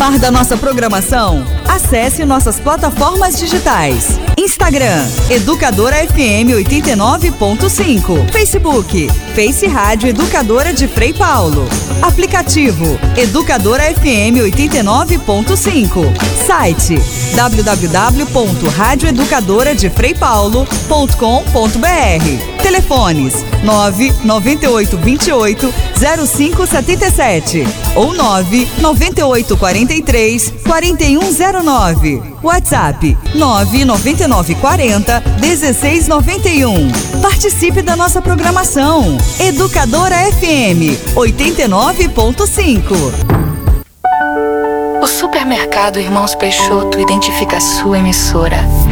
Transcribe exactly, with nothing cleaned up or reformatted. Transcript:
par da nossa programação? Acesse nossas plataformas digitais. Instagram, Educadora F M oitenta e nove ponto cinco. Facebook, Face Rádio Educadora de Frei Paulo. Aplicativo, Educadora F M oitenta e nove ponto cinco. Site, w w w ponto rádio educadora de frei paulo ponto com ponto b r. Telefones nove nove oito dois oito zero cinco sete sete ou nove nove oito quatro três quatro um zero nove. WhatsApp nove nove nove quatro zero um seis nove um. Participe da nossa programação. Educadora F M oitenta e nove ponto cinco. O Supermercado Irmãos Peixoto identifica a sua emissora